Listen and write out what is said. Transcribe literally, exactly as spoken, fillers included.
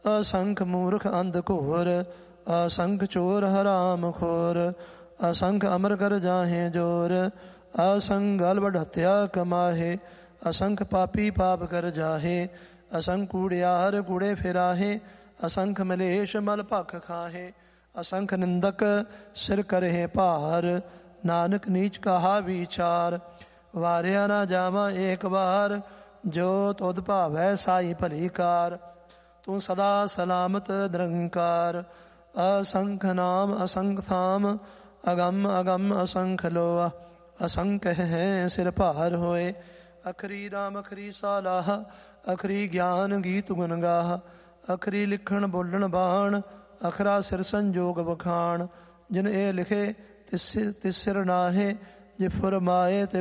असंख मूर्ख अंध घोर, असंख चोर हराम खोर, असंख अमर कर जाहे जोर, असंख गल बढ़ हत्या कमाहे, असंख पापी पाप कर जाहे, असंख कूड़ियार कूड़े फिराहे, असंख मलेश मल भख खाहे, असंख निंदक सिर करे भार, नानक नीच कहा विचार, वारिया ना जावा एक बार, जो तुध भावै साई भली कार, तू सदा सलामत निरंकार, असंख नाम असंख थाम, अगम अगम असंख लोआ, असंख है सिर भार होए, अखरी राम अखरी सालाह, अखरी ज्ञान गीत गुण गाह, अखरी लिखण बोलण बाण, अखरा सिर संजोग बखान, जिन ए लिखे तिस तिस सिर नाहे, जे फुरमाए ते